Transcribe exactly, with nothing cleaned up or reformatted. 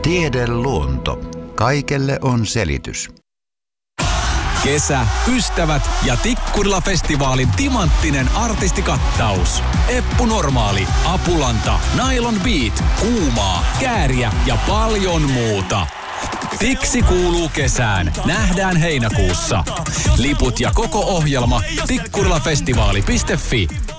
Tiede luonto. Kaikelle on selitys. Kesä, ystävät ja Tikkurila-festivaalin timanttinen artistikattaus. Eppu Normaali, Apulanta, Nylon Beat, Kuumaa, Kääriä ja paljon muuta. Tiksi kuuluu kesään. Nähdään heinäkuussa. Liput ja koko ohjelma tikkurilafestivaali piste fi.